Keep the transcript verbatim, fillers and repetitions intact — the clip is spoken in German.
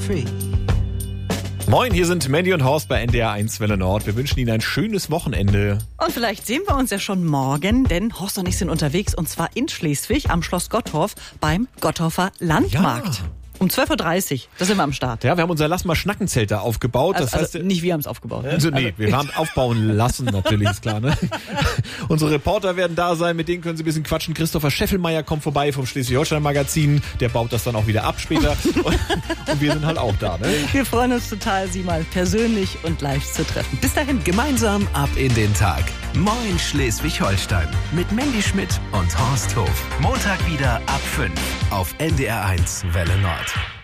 Free. Moin, hier sind Mandy und Horst bei N D R eins Welle Nord. Wir wünschen Ihnen ein schönes Wochenende. Und vielleicht sehen wir uns ja schon morgen, denn Horst und ich sind unterwegs und zwar in Schleswig am Schloss Gottorf beim Gottorfer Landmarkt. Ja. Um zwölf Uhr dreißig, da sind wir am Start. Ja, wir haben unser Lass mal Schnackenzelt da aufgebaut. Also, Das heißt, also nicht wir haben es aufgebaut. Also, nee, wir haben aufbauen lassen, natürlich, ist klar. Ne? Unsere Reporter werden da sein, mit denen können Sie ein bisschen quatschen. Christopher Scheffelmeier kommt vorbei vom Schleswig-Holstein-Magazin. Der baut das dann auch wieder ab später. Und, und wir sind halt auch da. Ne? Wir freuen uns total, Sie mal persönlich und live zu treffen. Bis dahin. Gemeinsam ab in den Tag. Moin Schleswig-Holstein mit Mandy Schmidt und Horst Hof. Montag wieder ab fünf auf N D R eins Welle Nord.